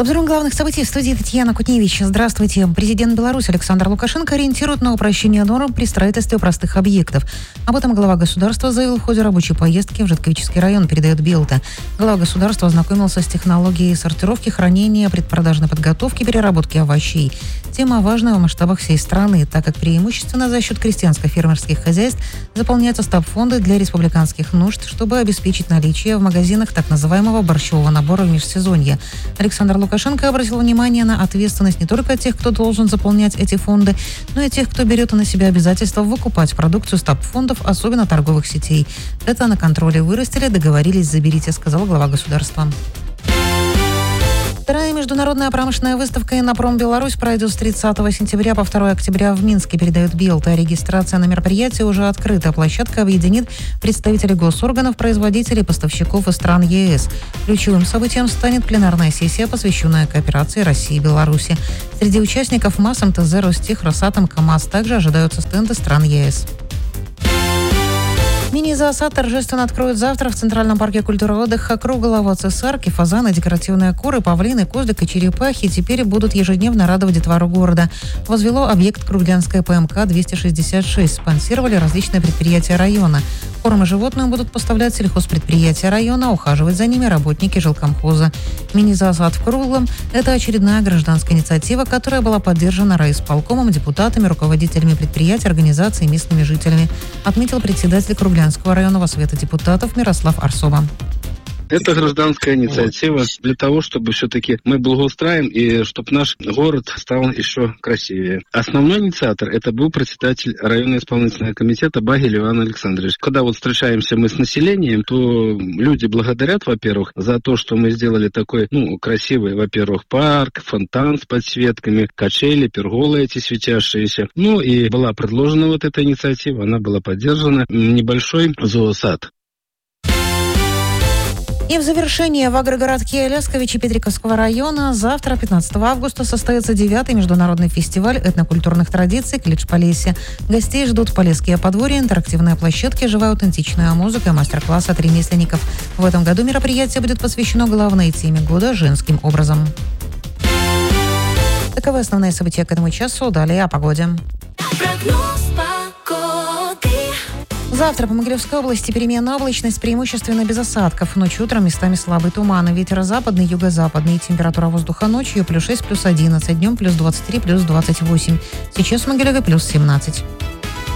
С обзором главных событий в студии Татьяна Кутневич. Здравствуйте. Президент Беларуси Александр Лукашенко ориентирует на упрощение норм при строительстве простых объектов. Об этом глава государства заявил в ходе рабочей поездки в Житковический район, передает Белта. Глава государства ознакомился с технологией сортировки, хранения, предпродажной подготовки, переработки овощей. Тема важная в масштабах всей страны, так как преимущественно за счет крестьянско-фермерских хозяйств заполняются стабфонды для республиканских нужд, чтобы обеспечить наличие в магазинах так называемого борщевого набора в межсезонье. Александр Лукашенко обратил внимание на ответственность не только тех, кто должен заполнять эти фонды, но и тех, кто берет на себя обязательство выкупать продукцию стабфондов, особенно торговых сетей. Это на контроле вырастили, договорились, заберите, сказал глава государства. Вторая международная промышленная выставка «Иннопром Беларусь» пройдет с 30 сентября по 2 октября в Минске, передает Белта. Регистрация на мероприятие уже открыта. Площадка объединит представителей госорганов, производителей, поставщиков и стран ЕС. Ключевым событием станет пленарная сессия, посвященная кооперации России и Беларуси. Среди участников МАЗ, МТЗ, Ростех, Росатом, КамАЗ. Также ожидаются стенды стран ЕС. Мини-зоосад торжественно откроют завтра в Центральном парке культуры и отдыха. Круглого цесарки, фазаны, декоративные куры, павлины, козлик и черепахи теперь будут ежедневно радовать детвору города. Возвело объект Круглянская ПМК-266. Спонсировали различные предприятия района. Корм и животным будут поставлять сельхозпредприятия района, ухаживать за ними работники жилкомхоза. Мини-зоосад в Круглом – это очередная гражданская инициатива, которая была поддержана райисполкомом, депутатами, руководителями предприятий, организаций и местными жителями, отметил председатель Круглянского районного совета депутатов Мирослав Арсоба. Это гражданская инициатива для того, чтобы все-таки мы благоустраиваем и чтобы наш город стал еще красивее. Основной инициатор это был председатель районного исполнительного комитета Багель Иван Александрович. Когда встречаемся мы с населением, то люди благодарят, во-первых, за то, что мы сделали такой, красивый, во-первых, парк, фонтан с подсветками, качели, перголы эти светящиеся. И была предложена эта инициатива, она была поддержана, небольшой зоосад. И в завершение в агрогородке Лясковичи Петриковского района завтра, 15 августа, состоится 9-й международный фестиваль этнокультурных традиций «Клич Полесья». Гостей ждут полесские подворья, интерактивные площадки, живая аутентичная музыка и мастер-класс от ремесленников. В этом году мероприятие будет посвящено главной теме года – женским образом. Таковы основные события к этому часу. Далее о погоде. Завтра по Могилевской области переменная облачность, преимущественно без осадков. Ночью утром местами слабый туман. Ветер западный, юго-западный. Температура воздуха ночью +6, +11. Днем +23, +28. Сейчас в Могилеве +17.